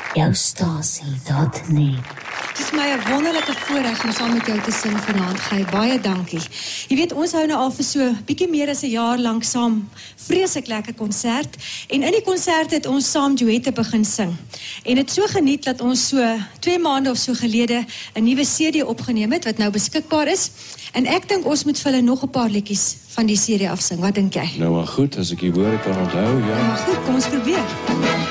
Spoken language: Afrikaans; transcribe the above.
Joustasie.net. Het is my 'n wonderlike voorreg om saam met jou te sing vanaand, Gij. Baie dankie. Jy weet, ons hou nou al vir so bietjie meer as 'n jaar lank saam vreeslik lekker konsert. En in die konsert het ons saam duette begin sing. En het so geniet dat ons so 2 maande of so gelede 'n nuwe CD opgeneem het, wat nou beskikbaar is. En ek dink ons moet vir hulle nog 'n paar liedjies van die CD afsing. Wat dink jy? Nou maar goed, as ek die woorde kan onthou, ja. Nou maar goed, kom ons probeer.